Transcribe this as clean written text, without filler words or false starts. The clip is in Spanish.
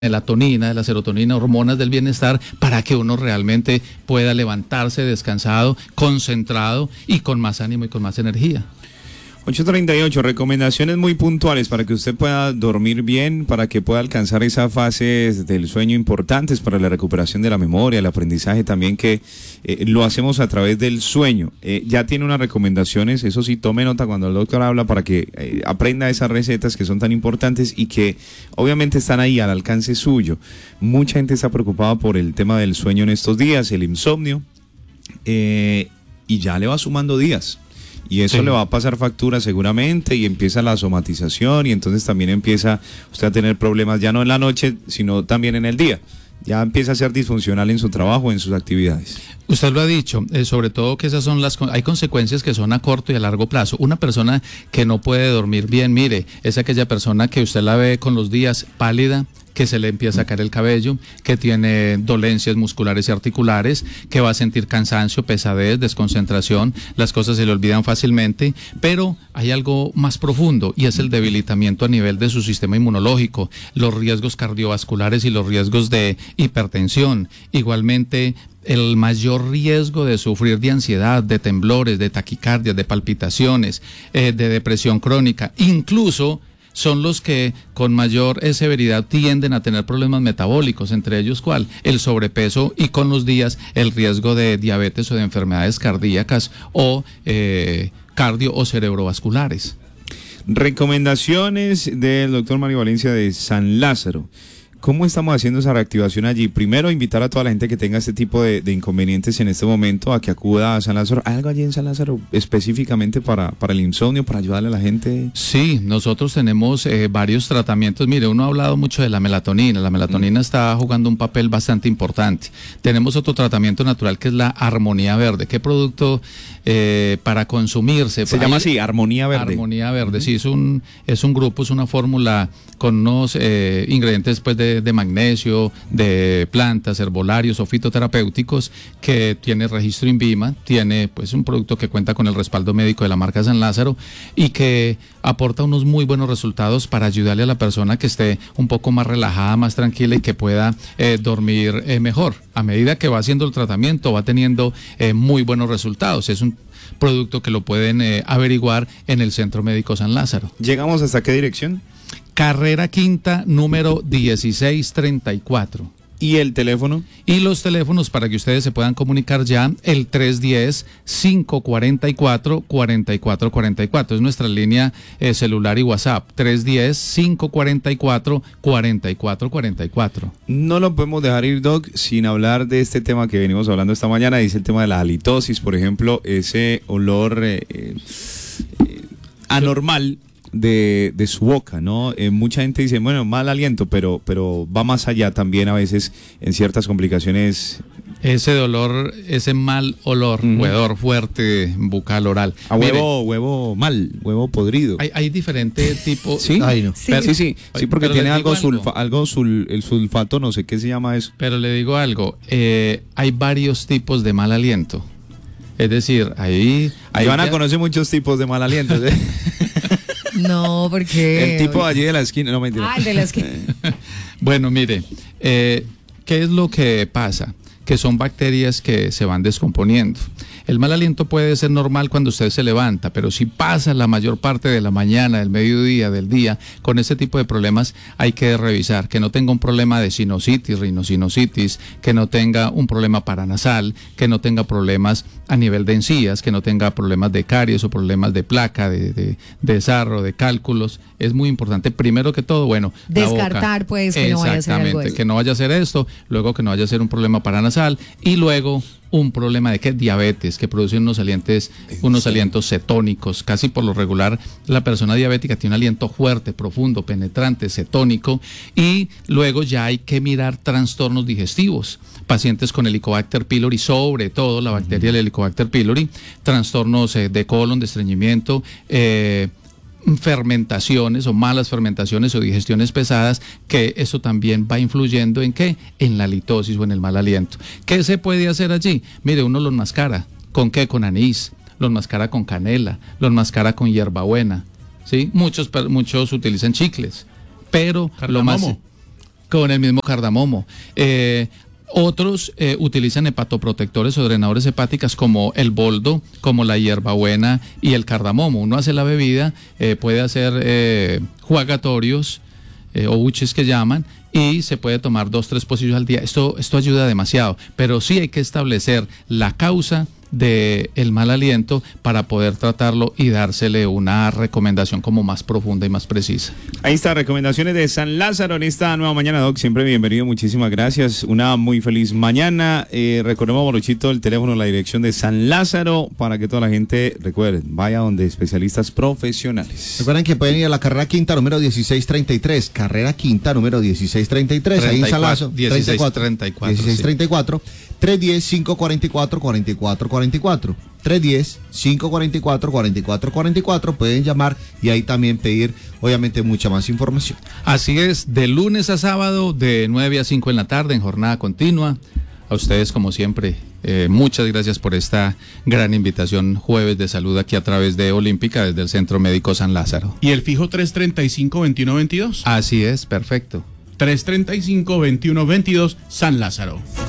melatonina, de la serotonina, hormonas del bienestar, para que uno realmente pueda levantarse descansado, concentrado y con más ánimo y con más energía. 8:38, recomendaciones muy puntuales para que usted pueda dormir bien, para que pueda alcanzar esas fases del sueño importantes para la recuperación de la memoria, el aprendizaje también, que lo hacemos a través del sueño. Ya tiene unas recomendaciones, eso sí, tome nota cuando el doctor habla para que aprenda esas recetas que son tan importantes y que obviamente están ahí al alcance suyo. Mucha gente está preocupada por el tema del sueño en estos días, el insomnio, y ya le va sumando días. Y eso le va a pasar factura seguramente, y empieza la somatización, y entonces también empieza usted a tener problemas ya no en la noche, sino también en el día. Ya empieza a ser disfuncional en su trabajo, en sus actividades. Usted lo ha dicho, sobre todo que esas son hay consecuencias que son a corto y a largo plazo. Una persona que no puede dormir bien, mire, es aquella persona que usted la ve con los días pálida, que se le empieza a caer el cabello, que tiene dolencias musculares y articulares, que va a sentir cansancio, pesadez, desconcentración, las cosas se le olvidan fácilmente, pero hay algo más profundo, y es el debilitamiento a nivel de su sistema inmunológico, los riesgos cardiovasculares y los riesgos de hipertensión. Igualmente, el mayor riesgo de sufrir de ansiedad, de temblores, de taquicardias, de palpitaciones, de depresión crónica, incluso son los que con mayor severidad tienden a tener problemas metabólicos, entre ellos ¿cuál? El sobrepeso, y con los días el riesgo de diabetes o de enfermedades cardíacas o cardio o cerebrovasculares. Recomendaciones del doctor Mario Valencia de San Lázaro. ¿Cómo estamos haciendo esa reactivación allí? Primero, invitar a toda la gente que tenga este tipo de inconvenientes en este momento a que acuda a San Lázaro. ¿Hay algo allí en San Lázaro específicamente para el insomnio, para ayudarle a la gente? Sí, nosotros tenemos varios tratamientos. Mire, uno ha hablado mucho de la melatonina. La melatonina está jugando un papel bastante importante. Tenemos otro tratamiento natural que es la armonía verde. ¿Qué producto para consumirse? Se llama así, armonía verde. Armonía verde, sí, es un grupo, es una fórmula con unos ingredientes pues de magnesio, de plantas, herbolarios o fitoterapéuticos, que tiene registro INVIMA, tiene pues un producto que cuenta con el respaldo médico de la marca San Lázaro y que aporta unos muy buenos resultados para ayudarle a la persona que esté un poco más relajada, más tranquila, y que pueda dormir mejor. A medida que va haciendo el tratamiento va teniendo muy buenos resultados. Es un producto que lo pueden averiguar en el Centro Médico San Lázaro. ¿Llegamos hasta qué dirección? Carrera Quinta, número 1634. ¿Y el teléfono? Y los teléfonos para que ustedes se puedan comunicar ya, el 310-544-4444. Es nuestra línea celular y WhatsApp, 310-544-4444. No lo podemos dejar ir, Doc, sin hablar de este tema que venimos hablando esta mañana. Dice el tema de la halitosis, por ejemplo, ese olor anormal de su boca, ¿no? Mucha gente dice, bueno, mal aliento, pero va más allá también a veces en ciertas complicaciones. Ese dolor, ese mal olor, huedor fuerte bucal oral. A huevo mal, huevo podrido. Hay diferentes tipos. ¿Sí? Ay, no. Sí, sí, porque tiene el sulfato, no sé qué se llama eso. Pero le digo algo, hay varios tipos de mal aliento. Es decir, ahí Ivana conoce muchos tipos de mal aliento. No, porque... El tipo allí de la esquina, no mentira. Ah, el de la esquina. Bueno, mire, ¿qué es lo que pasa? Que son bacterias que se van descomponiendo. El mal aliento puede ser normal cuando usted se levanta, pero si pasa la mayor parte de la mañana, del mediodía, del día, con ese tipo de problemas hay que revisar, que no tenga un problema de sinusitis, rinosinusitis, que no tenga un problema paranasal, que no tenga problemas a nivel de encías, que no tenga problemas de caries o problemas de placa, de sarro, de cálculos. Es muy importante, primero que todo, bueno, descartar, pues, que no vaya a ser algo de eso. Que no vaya a ser esto, luego que no vaya a ser un problema paranasal, y luego un problema de ¿qué? Diabetes, que produce unos alientos cetónicos. Casi por lo regular la persona diabética tiene un aliento fuerte, profundo, penetrante, cetónico, y luego ya hay que mirar trastornos digestivos. Pacientes con Helicobacter pylori, sobre todo la bacteria del Helicobacter pylori, trastornos de colon, de estreñimiento, fermentaciones o malas fermentaciones o digestiones pesadas, que eso también va influyendo ¿en qué? En la halitosis o en el mal aliento. ¿Qué se puede hacer allí? Mire, uno los mascara. ¿Con qué? Con anís, los mascara con canela, los mascara con hierbabuena, ¿sí? Muchos utilizan chicles, pero lo más... con el mismo cardamomo. Otros utilizan hepatoprotectores o drenadores hepáticas como el boldo, como la hierbabuena y el cardamomo. Uno hace la bebida, puede hacer jugatorios o buches que llaman, y se puede tomar 2-3 pocillos al día. Esto ayuda demasiado, pero sí hay que establecer la causa del mal aliento para poder tratarlo y dársele una recomendación como más profunda y más precisa. Ahí está, recomendaciones de San Lázaro en esta nueva mañana, Doc. Siempre bienvenido, muchísimas gracias. Una muy feliz mañana. Recordemos, Morochito, el teléfono, la dirección de San Lázaro para que toda la gente, recuerden, vaya donde especialistas profesionales. Recuerden que pueden ir a la carrera quinta número 1633, carrera quinta número 1633, ahí en San Lázaro, 1634, 310-544-4444. 310-544-4444. Pueden llamar y ahí también pedir, obviamente, mucha más información. Así es, de lunes a sábado, de 9 a 5 en la tarde, en jornada continua. A ustedes, como siempre, muchas gracias por esta gran invitación. Jueves de Salud aquí a través de Olímpica, desde el Centro Médico San Lázaro. ¿Y el fijo 335-2122? Así es, perfecto. 335-2122, San Lázaro.